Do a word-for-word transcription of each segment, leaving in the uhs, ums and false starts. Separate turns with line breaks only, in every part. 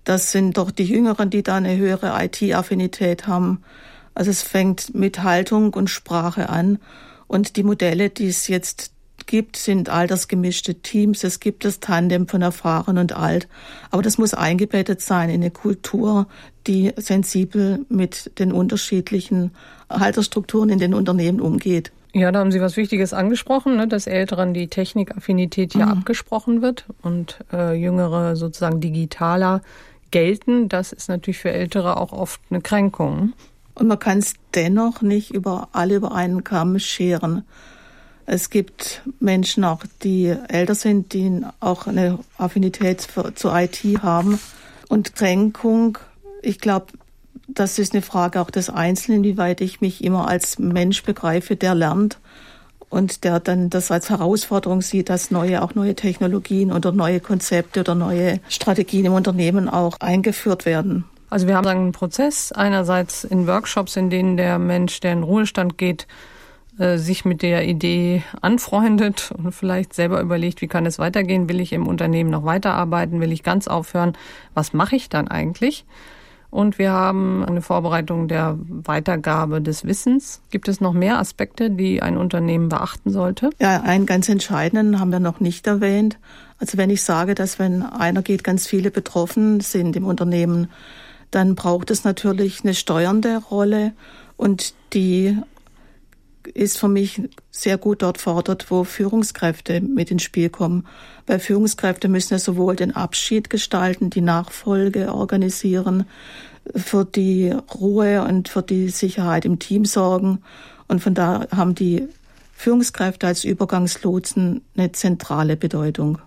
Das sind doch die Jüngeren, die da eine höhere I T-Affinität haben. Also es fängt mit Haltung und Sprache an. Und die Modelle, die es jetzt gibt, sind altersgemischte Teams. Es gibt das Tandem von erfahren und alt. Aber das muss eingebettet sein in eine Kultur, die sensibel mit den unterschiedlichen Altersstrukturen in den Unternehmen umgeht.
Ja, da haben Sie was Wichtiges angesprochen, ne, dass Älteren die Technikaffinität hier mhm. abgesprochen wird und äh, Jüngere sozusagen digitaler gelten. Das ist natürlich für Ältere auch oft eine Kränkung.
Und man kann es dennoch nicht über alle über einen Kamm scheren. Es gibt Menschen auch, die älter sind, die auch eine Affinität für, zur I T haben. Und Kränkung, ich glaube, das ist eine Frage auch des Einzelnen, inwieweit ich mich immer als Mensch begreife, der lernt und der dann das als Herausforderung sieht, dass neue, auch neue Technologien oder neue Konzepte oder neue Strategien im Unternehmen auch eingeführt werden.
Also wir haben einen Prozess, einerseits in Workshops, in denen der Mensch, der in Ruhestand geht, sich mit der Idee anfreundet und vielleicht selber überlegt, wie kann es weitergehen? Will ich im Unternehmen noch weiterarbeiten? Will ich ganz aufhören? Was mache ich dann eigentlich? Und wir haben eine Vorbereitung der Weitergabe des Wissens. Gibt es noch mehr Aspekte, die ein Unternehmen beachten sollte?
Ja, einen ganz entscheidenden haben wir noch nicht erwähnt. Also wenn ich sage, dass wenn einer geht, ganz viele betroffen sind im Unternehmen, dann braucht es natürlich eine steuernde Rolle und die ist für mich sehr gut dort fordert, wo Führungskräfte mit ins Spiel kommen. Weil Führungskräfte müssen ja sowohl den Abschied gestalten, die Nachfolge organisieren, für die Ruhe und für die Sicherheit im Team sorgen. Und von da haben die Führungskräfte als Übergangslotsen eine zentrale Bedeutung.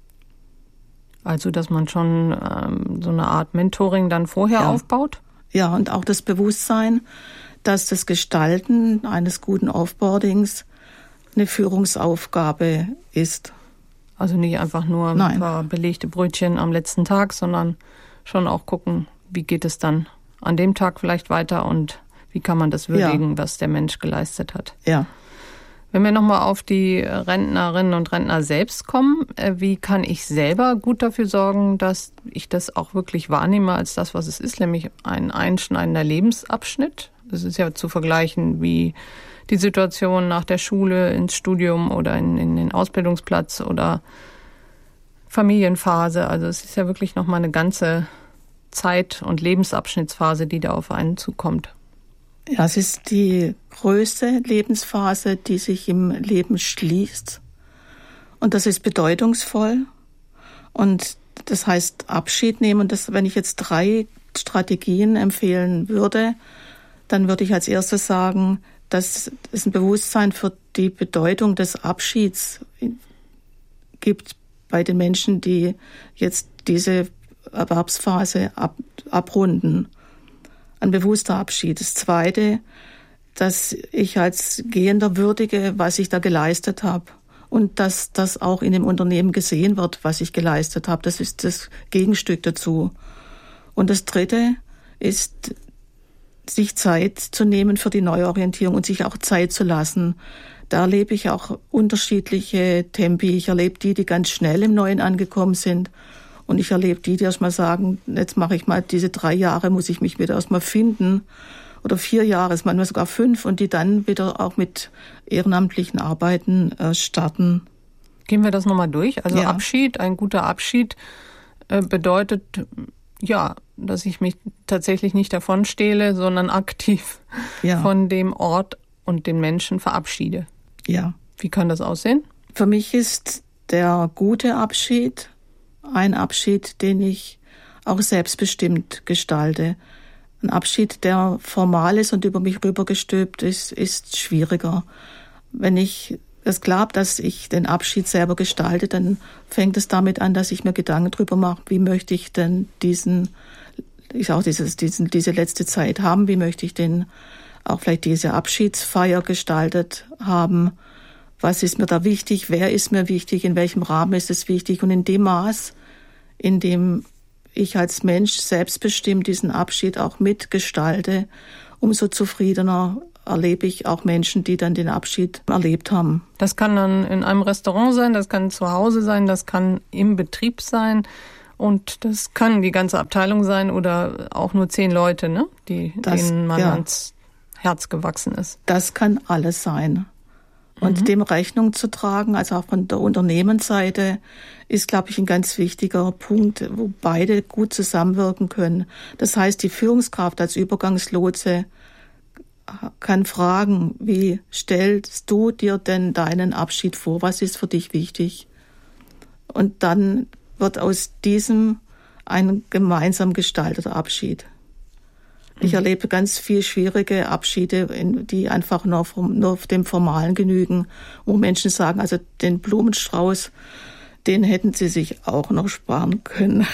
Also, dass man schon ähm, so eine Art Mentoring dann vorher
ja.
aufbaut?
Ja, und auch das Bewusstsein, dass das Gestalten eines guten Offboardings eine Führungsaufgabe ist.
Also nicht einfach nur ein
Nein.
paar belegte Brötchen am letzten Tag, sondern schon auch gucken, wie geht es dann an dem Tag vielleicht weiter und wie kann man das würdigen, ja. was der Mensch geleistet hat.
Ja.
Wenn wir nochmal auf die Rentnerinnen und Rentner selbst kommen, wie kann ich selber gut dafür sorgen, dass ich das auch wirklich wahrnehme als das, was es ist, nämlich ein einschneidender Lebensabschnitt? Das ist ja zu vergleichen wie die Situation nach der Schule ins Studium oder in, in den Ausbildungsplatz oder Familienphase. Also es ist ja wirklich nochmal eine ganze Zeit- und Lebensabschnittsphase, die da auf einen zukommt.
Ja, es ist die größte Lebensphase, die sich im Leben schließt. Und das ist bedeutungsvoll. Und das heißt Abschied nehmen. Und das, wenn ich jetzt drei Strategien empfehlen würde, dann würde ich als erstes sagen, dass es ein Bewusstsein für die Bedeutung des Abschieds gibt bei den Menschen, die jetzt diese Erwerbsphase ab, abrunden. Ein bewusster Abschied. Das Zweite, dass ich als Gehender würdige, was ich da geleistet habe. Und dass das auch in dem Unternehmen gesehen wird, was ich geleistet habe. Das ist das Gegenstück dazu. Und das Dritte ist, sich Zeit zu nehmen für die Neuorientierung und sich auch Zeit zu lassen. Da erlebe ich auch unterschiedliche Tempi. Ich erlebe die, die ganz schnell im Neuen angekommen sind. Und ich erlebe die, die erst mal sagen, jetzt mache ich mal diese drei Jahre, muss ich mich wieder erst mal finden. Oder vier Jahre, manchmal sogar fünf. Und die dann wieder auch mit ehrenamtlichen Arbeiten äh, starten.
Gehen wir das nochmal durch? Also
ja.
Abschied, ein guter Abschied äh, bedeutet, ja, dass ich mich tatsächlich nicht davon stehle, sondern aktiv ja. von dem Ort und den Menschen verabschiede.
Ja.
Wie kann das aussehen?
Für mich ist der gute Abschied ein Abschied, den ich auch selbstbestimmt gestalte. Ein Abschied, der formal ist und über mich rübergestülpt ist, ist schwieriger. Wenn ich es glaube, dass ich den Abschied selber gestalte, dann fängt es damit an, dass ich mir Gedanken drüber mache, wie möchte ich denn diesen, ich auch dieses, diesen, diese letzte Zeit haben, wie möchte ich denn auch vielleicht diese Abschiedsfeier gestaltet haben. Was ist mir da wichtig? Wer ist mir wichtig? In welchem Rahmen ist es wichtig? Und in dem Maß, in dem ich als Mensch selbstbestimmt diesen Abschied auch mitgestalte, umso zufriedener erlebe ich auch Menschen, die dann den Abschied erlebt haben.
Das kann dann in einem Restaurant sein, das kann zu Hause sein, das kann im Betrieb sein. Und das kann die ganze Abteilung sein oder auch nur zehn Leute, ne? Die, das, denen man ja. ans Herz gewachsen ist.
Das kann alles sein. Und mhm. dem Rechnung zu tragen, also auch von der Unternehmensseite, ist, glaube ich, ein ganz wichtiger Punkt, wo beide gut zusammenwirken können. Das heißt, die Führungskraft als Übergangslotse kann fragen, wie stellst du dir denn deinen Abschied vor? Was ist für dich wichtig? Und dann wird aus diesem ein gemeinsam gestalteter Abschied. Ich mhm. erlebe ganz viel schwierige Abschiede, die einfach nur, vom, nur dem Formalen genügen, wo Menschen sagen, also den Blumenstrauß, den hätten sie sich auch noch sparen können.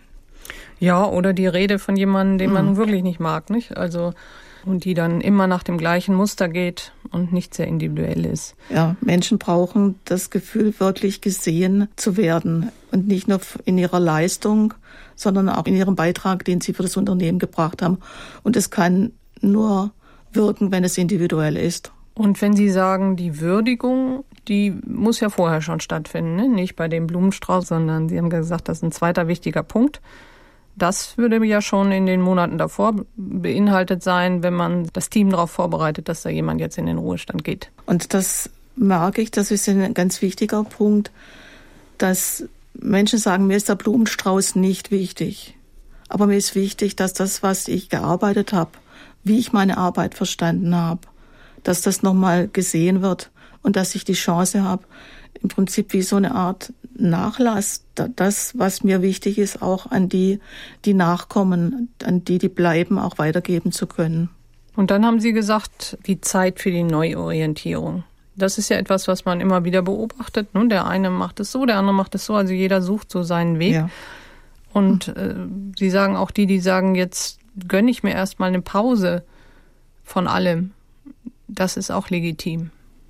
Ja, oder die Rede von jemandem, den man mhm. wirklich nicht mag, nicht? Also, und die dann immer nach dem gleichen Muster geht und nicht sehr individuell ist.
Ja, Menschen brauchen das Gefühl, wirklich gesehen zu werden und nicht nur in ihrer Leistung, sondern auch in ihrem Beitrag, den sie für das Unternehmen gebracht haben. Und es kann nur wirken, wenn es individuell ist.
Und wenn Sie sagen, die Würdigung, die muss ja vorher schon stattfinden, ne? Nicht bei dem Blumenstrauß, sondern Sie haben gesagt, das ist ein zweiter wichtiger Punkt. Das würde ja schon in den Monaten davor beinhaltet sein, wenn man das Team darauf vorbereitet, dass da jemand jetzt in den Ruhestand geht.
Und das merke ich, das ist ein ganz wichtiger Punkt, dass Menschen sagen, mir ist der Blumenstrauß nicht wichtig. Aber mir ist wichtig, dass das, was ich gearbeitet habe, wie ich meine Arbeit verstanden habe, dass das nochmal gesehen wird und dass ich die Chance habe, im Prinzip wie so eine Art Nachlass, das, was mir wichtig ist, auch an die, die nachkommen, an die, die bleiben, auch weitergeben zu können.
Und dann haben Sie gesagt, die Zeit für die Neuorientierung. Das ist ja etwas, was man immer wieder beobachtet. Der eine macht es so, der andere macht es so. Also jeder sucht so seinen Weg. Ja. Und äh, Sie sagen auch die, die sagen, jetzt gönne ich mir erstmal eine Pause von allem. Das ist auch legitim.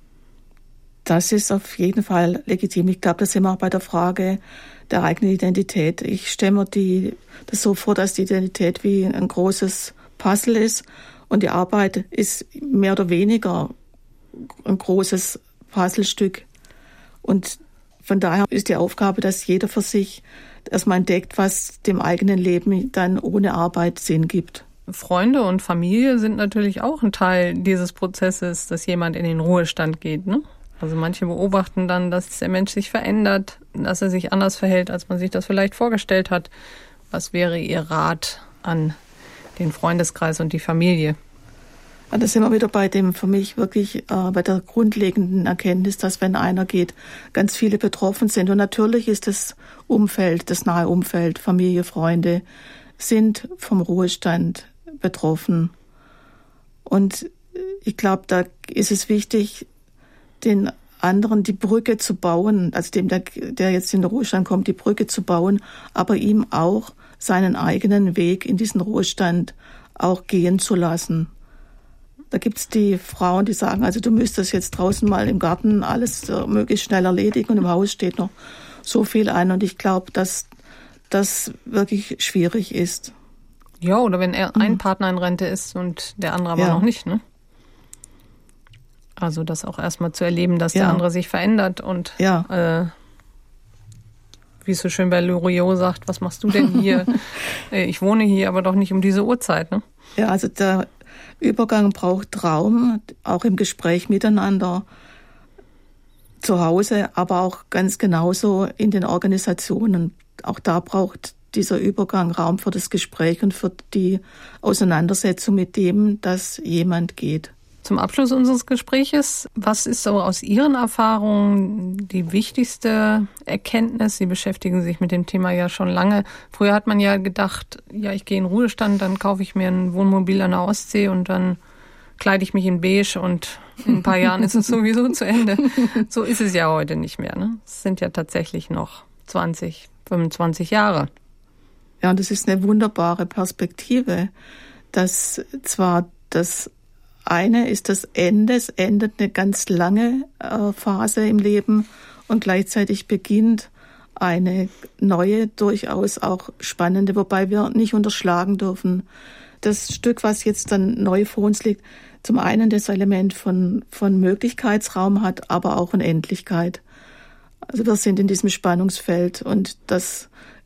Das ist auf jeden Fall legitim. Ich glaube, das sind wir auch bei der Frage der eigenen Identität. Ich stelle mir die, das so vor, dass die Identität wie ein großes Puzzle ist und die Arbeit ist mehr oder weniger ein großes Puzzlestück. Und von daher ist die Aufgabe, dass jeder für sich erstmal entdeckt, was dem eigenen Leben dann ohne Arbeit Sinn gibt.
Freunde und Familie sind natürlich auch ein Teil dieses Prozesses, dass jemand in den Ruhestand geht, ne? Also manche beobachten dann, dass der Mensch sich verändert, dass er sich anders verhält, als man sich das vielleicht vorgestellt hat. Was wäre Ihr Rat an den Freundeskreis und die Familie?
Ja, da sind wir wieder bei dem für mich wirklich äh, bei der grundlegenden Erkenntnis, dass wenn einer geht, ganz viele betroffen sind. Und natürlich ist das Umfeld, das nahe Umfeld, Familie, Freunde, sind vom Ruhestand betroffen. Und ich glaube, da ist es wichtig, den anderen die Brücke zu bauen, also dem, der, der jetzt in den Ruhestand kommt, die Brücke zu bauen, aber ihm auch seinen eigenen Weg in diesen Ruhestand auch gehen zu lassen. Da gibt's die Frauen, die sagen, also du müsstest jetzt draußen mal im Garten alles äh, möglichst schnell erledigen und im Haus steht noch so viel ein. Und ich glaube, dass das wirklich schwierig ist.
Ja, oder wenn er ein mhm. Partner in Rente ist und der andere aber ja. noch nicht, ne? Also das auch erstmal zu erleben, dass ja. der andere sich verändert und ja. äh, wie es so schön bei Loriot sagt, was machst du denn hier? Ich wohne hier, aber doch nicht um diese Uhrzeit, ne?
Ja, also der Übergang braucht Raum, auch im Gespräch miteinander, zu Hause, aber auch ganz genauso in den Organisationen. Auch da braucht dieser Übergang Raum für das Gespräch und für die Auseinandersetzung mit dem, dass jemand geht.
Zum Abschluss unseres Gespräches, was ist so aus Ihren Erfahrungen die wichtigste Erkenntnis? Sie beschäftigen sich mit dem Thema ja schon lange. Früher hat man ja gedacht, ja, ich gehe in Ruhestand, dann kaufe ich mir ein Wohnmobil an der Ostsee und dann kleide ich mich in beige und in ein paar Jahren ist es sowieso zu Ende. So ist es ja heute nicht mehr, ne? Es sind ja tatsächlich noch zwanzig, fünfundzwanzig Jahre.
Ja, und das ist eine wunderbare Perspektive, dass zwar das eine ist das Ende, es endet eine ganz lange äh, Phase im Leben und gleichzeitig beginnt eine neue, durchaus auch spannende, wobei wir nicht unterschlagen dürfen. Das Stück, was jetzt dann neu vor uns liegt, zum einen das Element von, von Möglichkeitsraum hat, aber auch Unendlichkeit. Also wir sind in diesem Spannungsfeld und das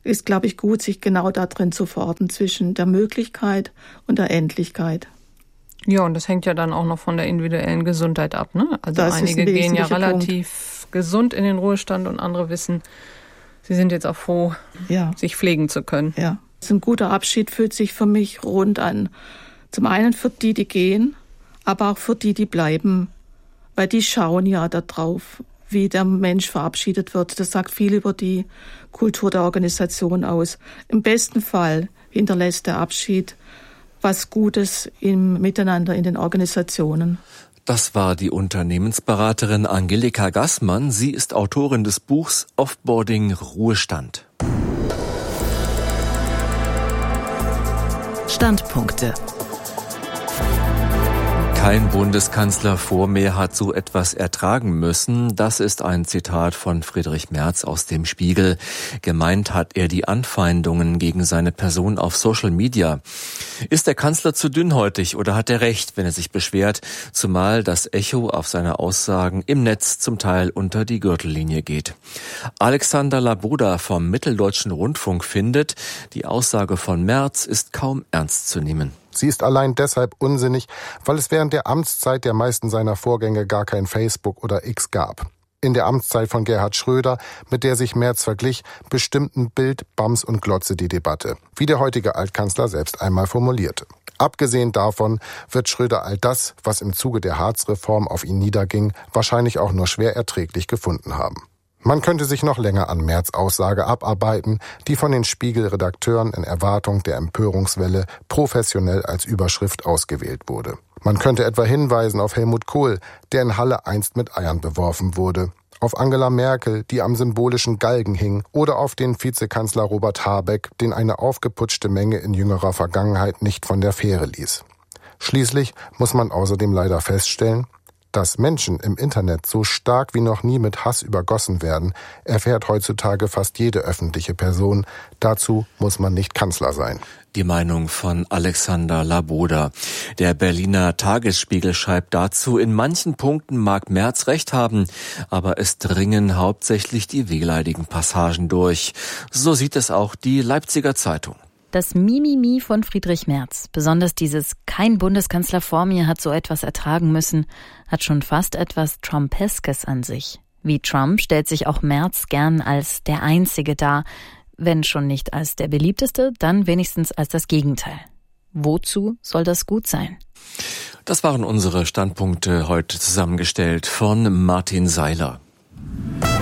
ist, glaube ich, gut, sich genau da drin zu verorten, zwischen der Möglichkeit und der Endlichkeit.
Ja, und das hängt ja dann auch noch von der individuellen Gesundheit ab, ne? Also
das
einige
ein
gehen ja relativ
Punkt.
gesund in den Ruhestand und andere wissen, sie sind jetzt auch froh, ja. sich pflegen zu können.
Ja, ein guter Abschied fühlt sich für mich rund an. Zum einen für die, die gehen, aber auch für die, die bleiben. Weil die schauen ja da drauf, wie der Mensch verabschiedet wird. Das sagt viel über die Kultur der Organisation aus. Im besten Fall hinterlässt der Abschied was Gutes im Miteinander in den Organisationen.
Das war die Unternehmensberaterin Angelika Gassmann. Sie ist Autorin des Buchs Offboarding Ruhestand.
Standpunkte.
Kein Bundeskanzler vor mir hat so etwas ertragen müssen. Das ist ein Zitat von Friedrich Merz aus dem Spiegel. Gemeint hat er die Anfeindungen gegen seine Person auf Social Media. Ist der Kanzler zu dünnhäutig oder hat er recht, wenn er sich beschwert? Zumal das Echo auf seine Aussagen im Netz zum Teil unter die Gürtellinie geht. Alexander Laboda vom Mitteldeutschen Rundfunk findet, die Aussage von Merz ist kaum ernst zu nehmen.
Sie ist allein deshalb unsinnig, weil es während der Amtszeit der meisten seiner Vorgänger gar kein Facebook oder X gab. In der Amtszeit von Gerhard Schröder, mit der sich Merz verglich, bestimmten Bild, Bams und Glotze die Debatte, wie der heutige Altkanzler selbst einmal formulierte. Abgesehen davon wird Schröder all das, was im Zuge der Hartz-Reform auf ihn niederging, wahrscheinlich auch nur schwer erträglich gefunden haben. Man könnte sich noch länger an Merz' Aussage abarbeiten, die von den Spiegel-Redakteuren in Erwartung der Empörungswelle professionell als Überschrift ausgewählt wurde. Man könnte etwa hinweisen auf Helmut Kohl, der in Halle einst mit Eiern beworfen wurde, auf Angela Merkel, die am symbolischen Galgen hing, oder auf den Vizekanzler Robert Habeck, den eine aufgeputschte Menge in jüngerer Vergangenheit nicht von der Fähre ließ. Schließlich muss man außerdem leider feststellen, dass Menschen im Internet so stark wie noch nie mit Hass übergossen werden, erfährt heutzutage fast jede öffentliche Person. Dazu muss man nicht Kanzler sein.
Die Meinung von Alexander Laboda. Der Berliner Tagesspiegel schreibt dazu, in manchen Punkten mag Merz recht haben, aber es dringen hauptsächlich die wehleidigen Passagen durch. So sieht es auch die Leipziger Zeitung.
Das Mimimi von Friedrich Merz, besonders dieses "Kein Bundeskanzler vor mir hat so etwas ertragen müssen", hat schon fast etwas Trumpeskes an sich. Wie Trump stellt sich auch Merz gern als der Einzige dar, wenn schon nicht als der beliebteste, dann wenigstens als das Gegenteil. Wozu soll das gut sein?
Das waren unsere Standpunkte heute zusammengestellt von Martin Seiler.